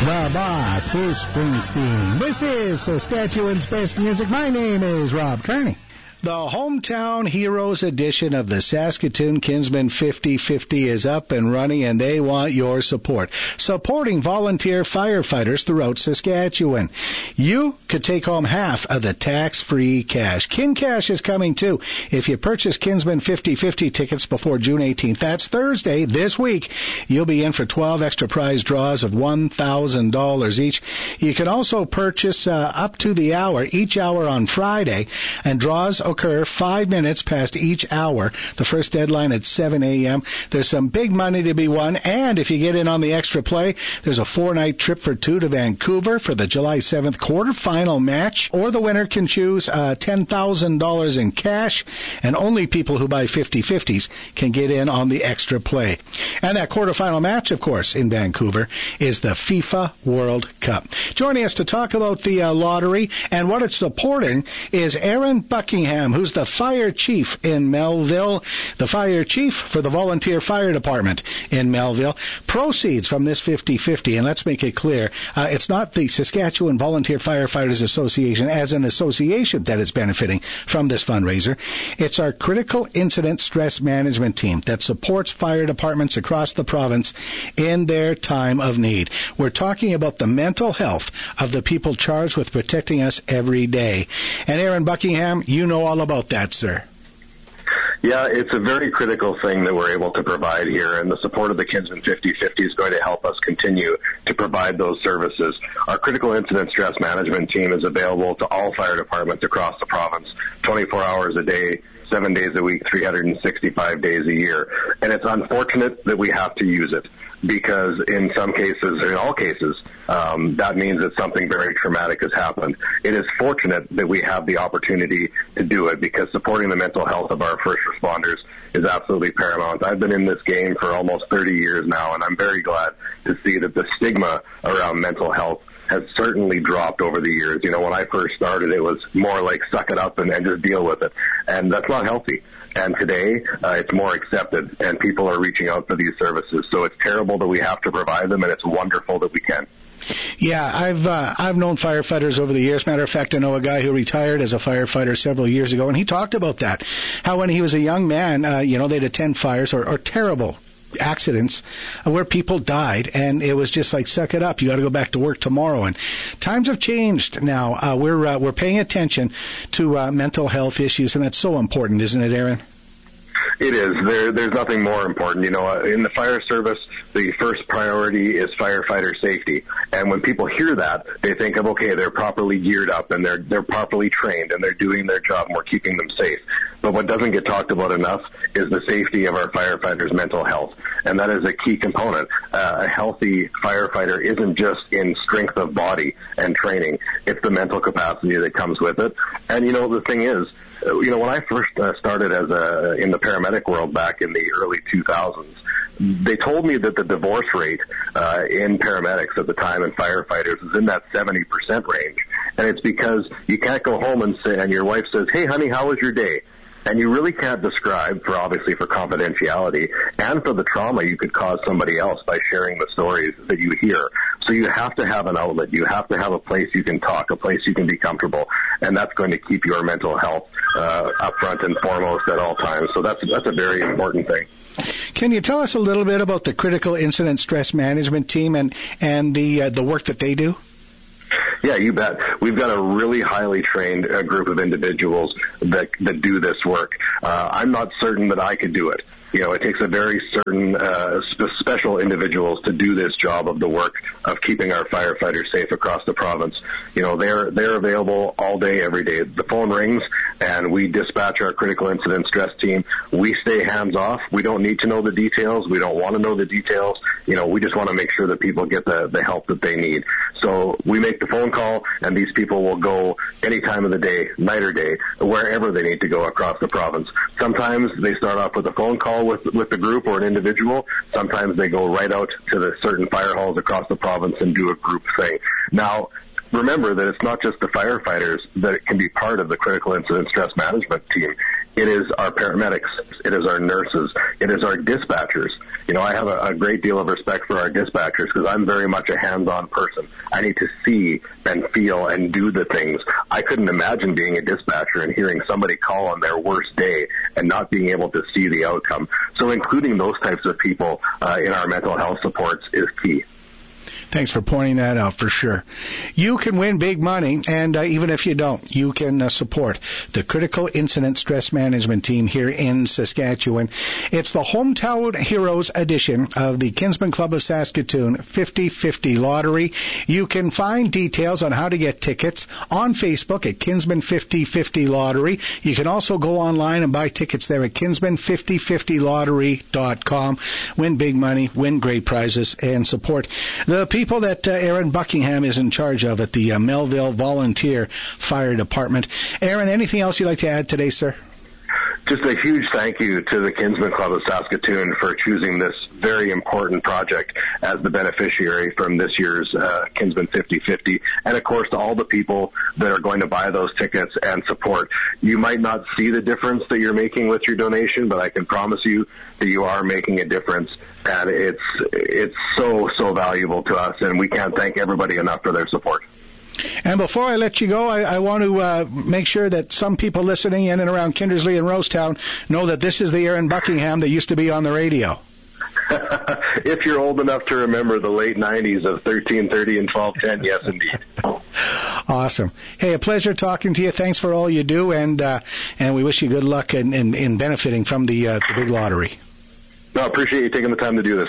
The boss, Bruce Springsteen. This is Saskatchewan's best music. My name is Rob Kearney. The Hometown Heroes edition of the Saskatoon Kinsman 50/50 is up and running, and they want your support. Supporting volunteer firefighters throughout Saskatchewan. You could take home half of the tax-free cash. KinCash is coming too. If you purchase Kinsman 50/50 tickets before June 18th, that's Thursday, this week, you'll be in for 12 extra prize draws of $1,000 each. You can also purchase up to the hour, each hour on Friday, and draws occur 5 minutes past each hour. The first deadline at 7 a.m. There's some big money to be won, and if you get in on the extra play, there's a 4-night trip for two to Vancouver for the July 7th quarterfinal match, or the winner can choose $10,000 in cash, and only people who buy 50/50s can get in on the extra play. And that quarterfinal match, of course, in Vancouver is the FIFA World Cup. Joining us to talk about the lottery and what it's supporting is Aaron Buckingham, who's the fire chief in Melville, the fire chief for the Volunteer Fire Department in Melville. Proceeds from this 50/50, and let's make it clear, it's not the Saskatchewan Volunteer Firefighters Association as an association that is benefiting from this fundraiser. It's our Critical Incident Stress Management team that supports fire departments across the province in their time of need. We're talking about the mental health of the people charged with protecting us every day. And Aaron Buckingham, you know all about that, sir. Yeah, it's a very critical thing that we're able to provide here, and the support of the Kinsman 50/50 is going to help us continue to provide those services. Our Critical Incident Stress Management team is available to all fire departments across the province, 24 hours a day, 7 days a week, 365 days a year. And it's unfortunate that we have to use it, because in some cases, or in all cases, that means that something very traumatic has happened. It is fortunate that we have the opportunity to do it, because supporting the mental health of our first responders is absolutely paramount. I've been in this game for almost 30 years now, and I'm very glad to see that the stigma around mental health has certainly dropped over the years. You know, when I first started, it was more like suck it up and just deal with it, and that's not healthy. And today, it's more accepted, and people are reaching out for these services. So it's terrible that we have to provide them, and it's wonderful that we can. Yeah, I've known firefighters over the years. Matter of fact, I know a guy who retired as a firefighter several years ago, and he talked about that. How when he was a young man, they'd attend fires or terrible accidents where people died, and it was just like, suck it up, you got to go back to work tomorrow. And times have changed now. We're paying attention to mental health issues, and that's so important, isn't it, Aaron? It is. There's nothing more important. You know, in the fire service, the first priority is firefighter safety. And when people hear that, they think of, okay, they're properly geared up and they're properly trained and they're doing their job and we're keeping them safe. But what doesn't get talked about enough is the safety of our firefighters' mental health. And that is a key component. A healthy firefighter isn't just in strength of body and training. It's the mental capacity that comes with it. And, the thing is, when I first started in the paramedic world back in the early 2000s, they told me that the divorce rate in paramedics at the time and firefighters is in that 70% range. And it's because you can't go home and your wife says, hey, honey, how was your day? And you really can't describe, obviously for confidentiality and for the trauma you could cause somebody else by sharing the stories that you hear. So you have to have an outlet. You have to have a place you can talk, a place you can be comfortable, and that's going to keep your mental health up front and foremost at all times. So that's a very important thing. Can you tell us a little bit about the Critical Incident Stress Management team and the work that they do? Yeah, you bet. We've got a really highly trained group of individuals that do this work. I'm not certain that I could do it. It takes a very certain special individuals to do this job of the work of keeping our firefighters safe across the province. They're available all day, every day. The phone rings, and we dispatch our critical incident stress team. We stay hands off. We don't need to know the details. We don't want to know the details. We just want to make sure that people get the help that they need. So we make the phone call, and these people will go any time of the day, night or day, wherever they need to go across the province. Sometimes they start off with a phone call with the group or an individual. Sometimes they go right out to the certain fire halls across the province and do a group thing. Now, remember that it's not just the firefighters that can be part of the critical incident stress management team. It is our paramedics. It is our nurses. It is our dispatchers. You know, I have a great deal of respect for our dispatchers because I'm very much a hands-on person. I need to see and feel and do the things. I couldn't imagine being a dispatcher and hearing somebody call on their worst day and not being able to see the outcome. So including those types of people in our mental health supports is key. Thanks for pointing that out for sure. You can win big money, and even if you don't, you can support the Critical Incident Stress Management Team here in Saskatchewan. It's the Hometown Heroes edition of the Kinsmen Club of Saskatoon 50/50 Lottery. You can find details on how to get tickets on Facebook at Kinsmen 50/50 Lottery. You can also go online and buy tickets there at kinsmen5050lottery.com. Win big money, win great prizes, and support the people that Aaron Buckingham is in charge of at the Melville Volunteer Fire Department. Aaron, anything else you'd like to add today, sir? Just a huge thank you to the Kinsmen Club of Saskatoon for choosing this very important project as the beneficiary from this year's Kinsmen 50/50, and of course to all the people that are going to buy those tickets and support. You might not see the difference that you're making with your donation, but I can promise you that you are making a difference, and it's so valuable to us, and we can't thank everybody enough for their support. And before I let you go, I want to make sure that some people listening in and around Kindersley and Rosetown know that this is the Aaron Buckingham that used to be on the radio. If you're old enough to remember the late 90s of 1330 and 1210, yes, indeed. Awesome. Hey, a pleasure talking to you. Thanks for all you do, and we wish you good luck in benefiting from the big lottery. No, I appreciate you taking the time to do this.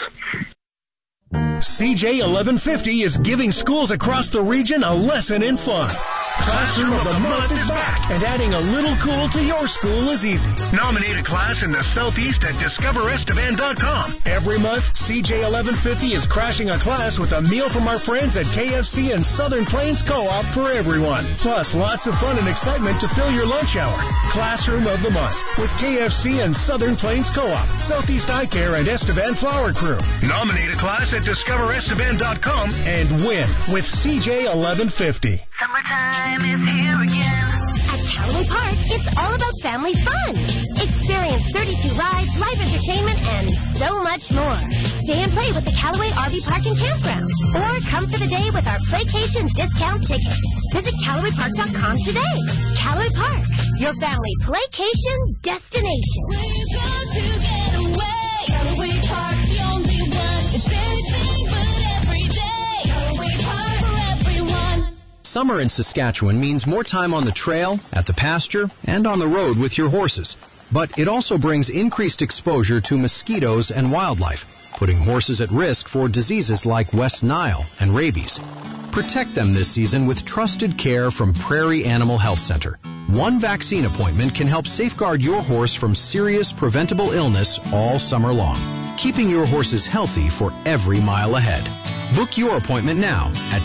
CJ 1150 is giving schools across the region a lesson in fun. Classroom of the Month is back, and adding a little cool to your school is easy. Nominate a class in the Southeast at discoverestevan.com. Every month, CJ 1150 is crashing a class with a meal from our friends at KFC and Southern Plains Co-op for everyone. Plus, lots of fun and excitement to fill your lunch hour. Classroom of the Month with KFC and Southern Plains Co-op, Southeast Eye Care, and Estevan Flower Crew. Nominate a class at discoverestevan.com and win with CJ 1150. Summertime is here again. At Callaway Park, it's all about family fun. Experience 32 rides, live entertainment, and so much more. Stay and play with the Callaway RV Park and Campground. Or come for the day with our Playcation discount tickets. Visit CallawayPark.com today. Callaway Park, your family playcation destination. We're going to get away. Callaway Park, the only one. It's anything but every day. Callaway Park for everyone. Summer in Saskatchewan means more time on the trail, at the pasture, and on the road with your horses. But it also brings increased exposure to mosquitoes and wildlife, putting horses at risk for diseases like West Nile and rabies. Protect them this season with trusted care from Prairie Animal Health Center. One vaccine appointment can help safeguard your horse from serious preventable illness all summer long, keeping your horses healthy for every mile ahead. Book your appointment now at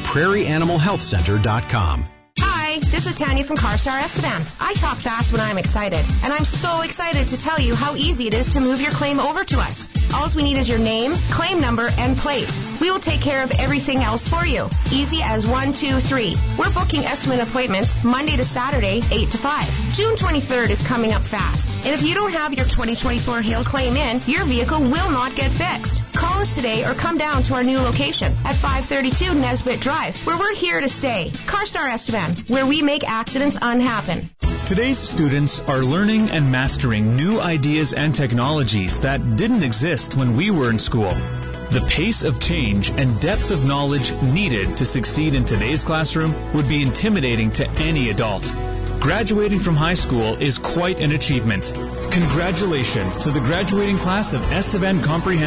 prairieanimalhealthcenter.com. Hi, this is Tanya from CarStar Estevan. I talk fast when I'm excited, and I'm so excited to tell you how easy it is to move your claim over to us. All we need is your name, claim number, and plate. We will take care of everything else for you. Easy as 1, 2, 3. We're booking estimate appointments Monday to Saturday, 8 to 5. June 23rd is coming up fast, and if you don't have your 2024 hail claim in, your vehicle will not get fixed. Call us today or come down to our new location at 532 Nesbitt Drive, where we're here to stay. CarStar Estevan, where we make accidents unhappen. Today's students are learning and mastering new ideas and technologies that didn't exist when we were in school. The pace of change and depth of knowledge needed to succeed in today's classroom would be intimidating to any adult. Graduating from high school is quite an achievement. Congratulations to the graduating class of Estevan Comprehensive